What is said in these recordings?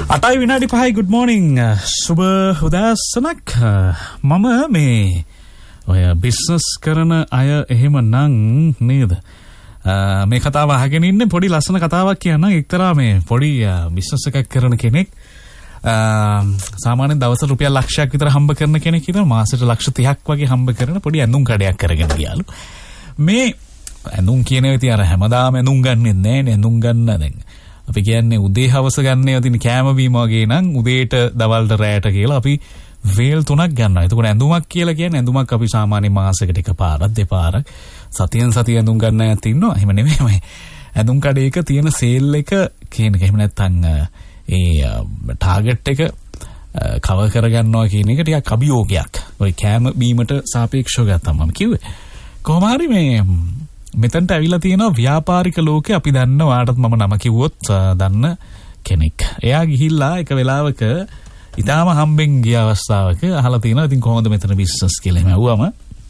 8 විනාඩි 5යි good morning සුබ උදෑසනක් මම මේ ඔය බිස්නස් කරන අය එහෙමනම් නේද මේ කතාව අහගෙන ඉන්නේ පොඩි ලස්සන කතාවක් කියන්නම් එක්තරා මේ පොඩි බිස්නස් එකක් කරන කෙනෙක් සාමාන්‍යයෙන් දවසට රුපියල් ලක්ෂයක් විතර හම්බ කරන කෙනෙක් ඉතින් මාසෙට ලක්ෂ 30ක් වගේ හම්බ කරන පොඩි ඇඳුම් කඩයක් කරගෙන ගියාලු මේ ඇඳුම් කියන ඒවා ඉතින් අර හැමදාම ඇඳුම් ගන්නෙ නැහැ නේ ඇඳුම් ගන්න දැන් අපි කියන්නේ උදේ හවස ගන්න ඒවා තියෙන කෑම බීම වගේ නම් උදේට දවල්ට රැයට කියලා අපි වේල් 3ක් ගන්නවා. එතකොට ඇඳුමක් කියලා කියන්නේ ඇඳුමක් අපි සාමාන්‍ය මාසෙකට එකපාරක් දෙපාරක් සතියෙන් සතිය ඇඳුම් ගන්න අයත් ඉන්නවා. එහෙම නෙමෙයි. ඇඳුම් කඩේක තියෙන සේල් එක කියන එක. එහෙම නැත්නම් ඒ ටාගට් එක කවර් කරගන්නවා කියන එක ටිකක් අභියෝගයක්. ඔය කෑම බීමට සාපේක්ෂව ගත්තාම මම කිව්වේ. කොහොම හරි මේ මෙතනට ඇවිල්ලා තියෙනවා ව්‍යාපාරික ලෝකේ අපි දන්න වාටත් මම නම කිව්වොත් දන්න කෙනෙක්. එයා ගිහිල්ලා එක වෙලාවක ඊටාම හම්බෙන් ගිය අවස්ථාවක අහලා තියෙනවා ඉතින් කොහොමද මෙතන බිස්නස් කියලා එහෙම ඇහුවම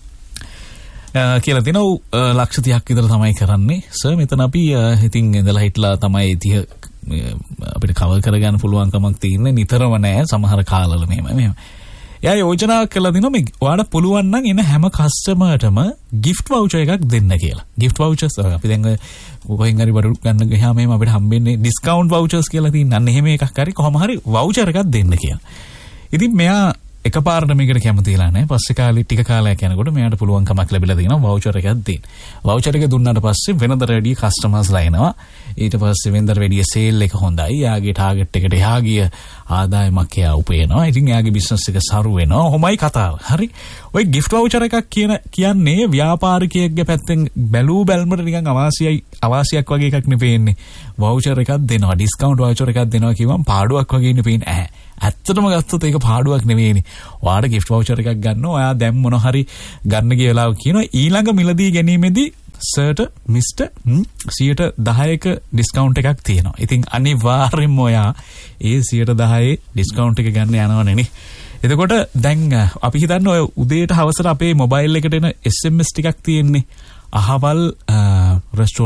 කියලා තියෙනවා ලක්ෂ 30ක් විතර තමයි කරන්නේ. සර් මෙතන අපි ඉතින් ඉඳලා හිටලා තමයි 30 අපිට කවර් කරගන්න පුළුවන් කමක් තියෙන්නේ නිතරම නෑ සමහර කාලවල මෙහෙම. එයා යෝජනා කළා දිනවා මේ ඔයාලට පුළුවන් නම් එන හැම කස්ටමර්ටම gift voucher එකක් දෙන්න කියලා. gift vouchers අපි දැන් කොහෙන් හරි බඩු ගන්න ගියාම එහෙම අපිට හම්බෙන්නේ discount vouchers කියලා තියෙනවා. අන්න එහෙම එකක් හරි කොහොම හරි voucher එකක් දෙන්න කියලා. ඉතින් මෙයා එකපාරට මේකට කැමතිලා නැහැ. පස්සේ කාලේ ටික කාලයක් යනකොට මෙයාට පුළුවන් කමක් ලැබිලා තියෙනවා voucher එකක් දෙන්න. voucher එක දුන්නාට පස්සේ වෙනදට වැඩි කස්ටමර්ස්ලා එනවා. ඊට පස්සේ වෙනදට වැඩි සේල් එක හොඳයි. යාගේ ටාගට් එකට එහා ගිය ආදායමක් එයා උපයනවා. ඉතින් එයාගේ බිස්නස් එක සරු වෙනවා. ඔහොමයි කතාව. හරි. ඔය gift voucher එකක් කියන්නේ ව්‍යාපාරිකයෙක්ගේ පැත්තෙන් බැලූ බැල්මට නිකන් අවාසියක් වගේ එකක් නෙපෙන්නේ. voucher එකක් දෙනවා. discount voucher එකක් දෙනවා කිව්වම පාඩුවක් වගේ නෙපෙන්නේ. ඇත්තටම ගත්තොත් ඒක පාඩුවක් නෙවෙයිනේ. ඔයාලට gift voucher එකක් ගන්නවා. ඔයා දැන් මොන හරි ගන්න ගිය වෙලාව කියනවා ඊළඟ මිලදී ගැනීමේදී සර්ට මිස්ටර් 10% ඩිස්කවුන්ට් එකක් තියෙනවා. ඉතින් අනිවාර්යෙන්ම ඔයා ඒ 10% ඩිස්කවුන්ට් එක ගන්න යනවනේ නේ. එතකොට දැන් අපි හිතන්නේ ඔය උදේට හවසට අපේ මොබයිල් එකට එන SMS ටිකක් තියෙන්නේ. අහවල් රෙස්ටෝරන්ට්